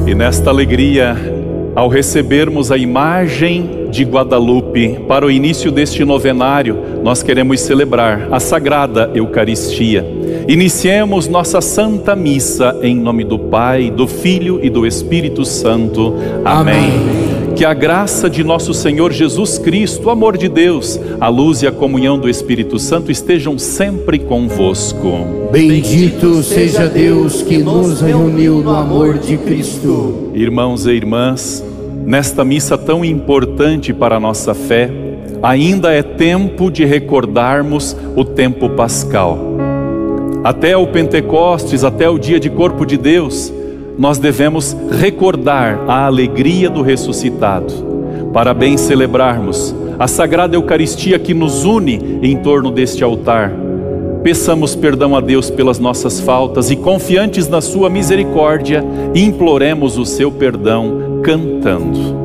E nesta alegria, ao recebermos a imagem de Guadalupe para o início deste novenário, nós queremos celebrar a Sagrada Eucaristia. Iniciemos nossa Santa Missa em nome do Pai, do Filho e do Espírito Santo. Amém. Que a graça de nosso Senhor Jesus Cristo, o amor de Deus, a luz e a comunhão do Espírito Santo estejam sempre convosco. Bendito seja Deus que nos reuniu no amor de Cristo. Irmãos e irmãs, nesta missa tão importante para a nossa fé, ainda é tempo de recordarmos o tempo pascal. Até o Pentecostes, até o dia de corpo de Deus, nós devemos recordar a alegria do ressuscitado, para bem celebrarmos a Sagrada Eucaristia que nos une em torno deste altar. Peçamos perdão a Deus pelas nossas faltas e, confiantes na sua misericórdia, imploremos o seu perdão cantando.